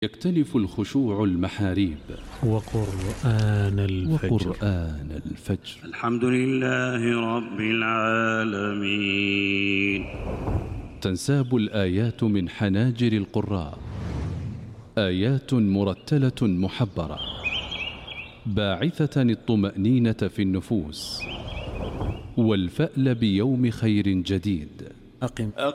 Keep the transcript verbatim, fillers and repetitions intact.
يكتنف الخشوع المحاريب وقرآن الفجر, وقرآن الفجر. الحمد لله رب العالمين. تنساب الآيات من حناجر القراء، آيات مرتلة محبرة باعثة الطمأنينة في النفوس والفأل بيوم خير جديد. أقم